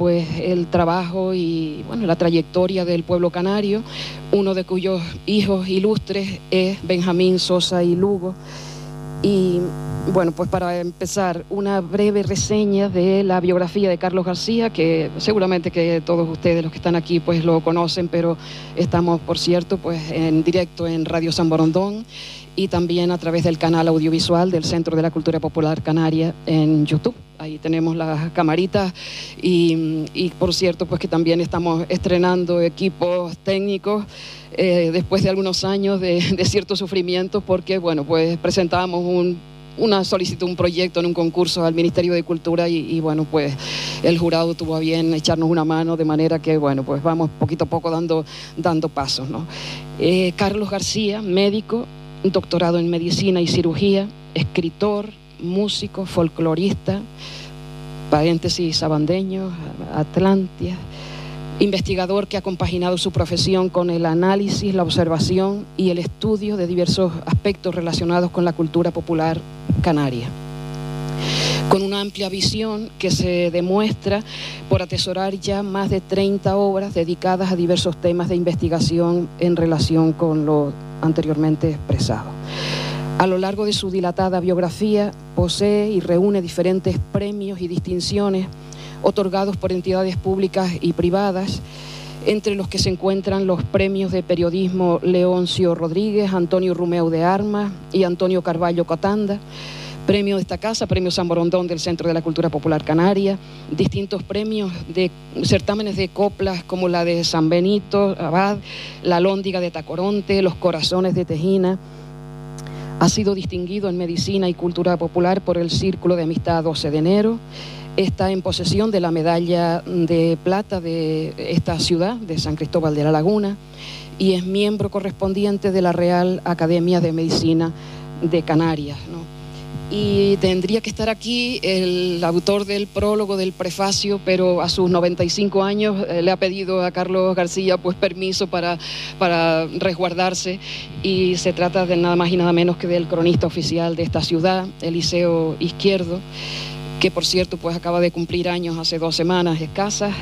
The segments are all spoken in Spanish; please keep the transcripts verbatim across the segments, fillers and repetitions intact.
pues el trabajo y bueno, la trayectoria del pueblo canario, uno de cuyos hijos ilustres es Benjamín Sosa y Lugo. Y bueno, pues para empezar, una breve reseña de la biografía de Carlos García, que seguramente que todos ustedes, los que están aquí, pues lo conocen, pero estamos, por cierto, pues en directo en Radio San Borondón y también a través del canal audiovisual del Centro de la Cultura Popular Canaria en YouTube. Ahí tenemos las camaritas y, y por cierto, pues que también estamos estrenando equipos técnicos eh, después de algunos años de, de cierto sufrimiento, porque, bueno, pues presentábamos un una solicitud, un proyecto en un concurso al Ministerio de Cultura y, y bueno, pues el jurado tuvo a bien echarnos una mano, de manera que, bueno, pues vamos poquito a poco dando, dando pasos, ¿no? Eh, Carlos García, médico, doctorado en medicina y cirugía, escritor, músico, folclorista, paréntesis sabandeño, Atlantia, investigador que ha compaginado su profesión con el análisis, la observación y el estudio de diversos aspectos relacionados con la cultura popular canaria, con una amplia visión que se demuestra por atesorar ya más de treinta obras dedicadas a diversos temas de investigación en relación con lo anteriormente expresado. A lo largo de su dilatada biografía posee y reúne diferentes premios y distinciones otorgados por entidades públicas y privadas, entre los que se encuentran los premios de periodismo Leoncio Rodríguez, Antonio Rumeu de Armas y Antonio Carballo Cotanda, premio de esta casa, premio San Borondón del Centro de la Cultura Popular Canaria, distintos premios de certámenes de coplas como la de San Benito Abad, la Lóndiga de Tacoronte, los Corazones de Tejina. Ha sido distinguido en medicina y cultura popular por el Círculo de Amistad doce de enero, está en posesión de la medalla de plata de esta ciudad, de San Cristóbal de la Laguna, y es miembro correspondiente de la Real Academia de Medicina de Canarias, ¿no? Y tendría que estar aquí el autor del prólogo, del prefacio, pero a sus noventa y cinco años eh, le ha pedido a Carlos García pues permiso para, para resguardarse, y se trata de nada más y nada menos que del cronista oficial de esta ciudad, Eliseo Izquierdo, que por cierto pues acaba de cumplir años hace dos semanas escasas,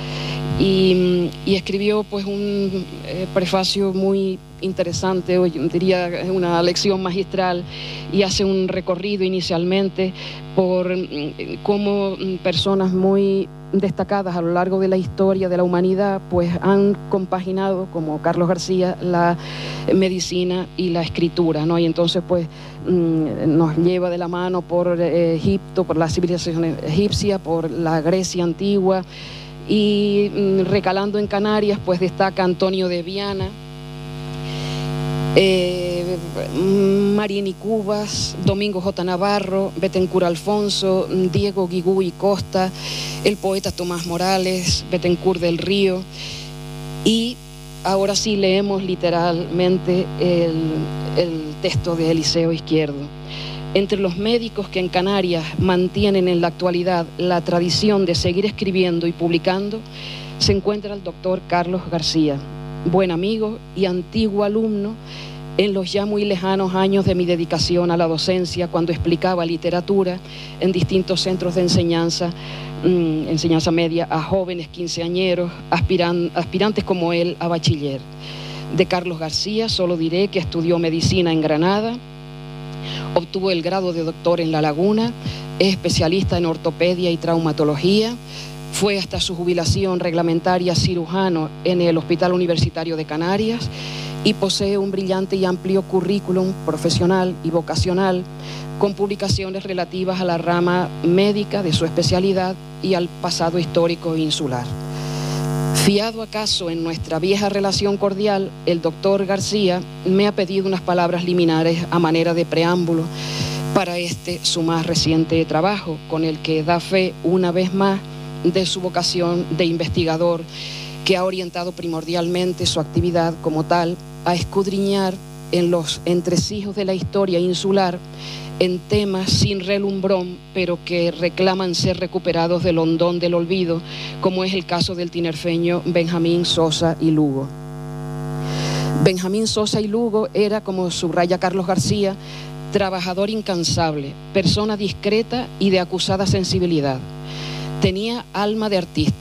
y, y escribió pues un eh, prefacio muy interesante, yo diría una lección magistral, y hace un recorrido inicialmente por eh, cómo personas muy destacadas a lo largo de la historia de la humanidad pues han compaginado, como Carlos García, la medicina y la escritura, ¿no? Y entonces pues mmm, nos lleva de la mano por eh, Egipto, por la civilización egipcia, por la Grecia antigua, y mmm, recalando en Canarias pues destaca Antonio de Viana, Eh, Marini Cubas, Domingo J. Navarro, Bettencourt Alfonso, Diego Guigú y Costa, el poeta Tomás Morales, Bettencourt del Río, y ahora sí leemos literalmente el, el texto de Eliseo Izquierdo. Entre los médicos que en Canarias mantienen en la actualidad la tradición de seguir escribiendo y publicando, se encuentra el doctor Carlos García, buen amigo y antiguo alumno en los ya muy lejanos años de mi dedicación a la docencia, cuando explicaba literatura en distintos centros de enseñanza, mmm, enseñanza media, a jóvenes quinceañeros, aspiran, aspirantes como él a bachiller. De Carlos García solo diré que estudió medicina en Granada, obtuvo el grado de doctor en La Laguna, es especialista en ortopedia y traumatología, fue hasta su jubilación reglamentaria cirujano en el Hospital Universitario de Canarias y posee un brillante y amplio currículum profesional y vocacional con publicaciones relativas a la rama médica de su especialidad y al pasado histórico insular. Fiado acaso en nuestra vieja relación cordial, el doctor García me ha pedido unas palabras liminares a manera de preámbulo para este su más reciente trabajo, con el que da fe una vez más de su vocación de investigador, que ha orientado primordialmente su actividad como tal a escudriñar en los entresijos de la historia insular en temas sin relumbrón, pero que reclaman ser recuperados del hondón del olvido, como es el caso del tinerfeño Benjamín Sosa y Lugo. Benjamín Sosa y Lugo era, como subraya Carlos García, trabajador incansable, persona discreta y de acusada sensibilidad. Tenía alma de artista.